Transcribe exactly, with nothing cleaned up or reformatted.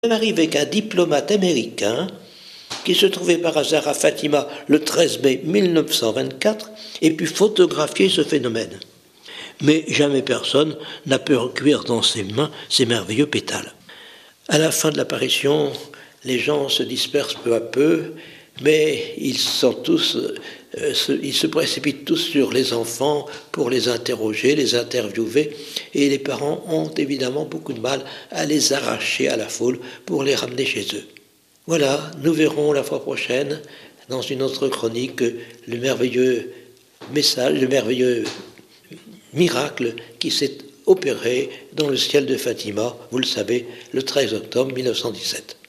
même arrivé qu'un diplomate américain, qui se trouvait par hasard à Fatima le treize mai mille neuf cent vingt-quatre, ait pu photographier ce phénomène. Mais jamais personne n'a pu recueillir dans ses mains ces merveilleux pétales. À la fin de l'apparition, les gens se dispersent peu à peu, mais ils sont tous, euh, se, ils se précipitent tous sur les enfants pour les interroger, les interviewer, et les parents ont évidemment beaucoup de mal à les arracher à la foule pour les ramener chez eux. Voilà, nous verrons la fois prochaine, dans une autre chronique, le merveilleux message, le merveilleux miracle qui s'est opéré dans le ciel de Fatima, vous le savez, le treize octobre mille neuf cent dix-sept.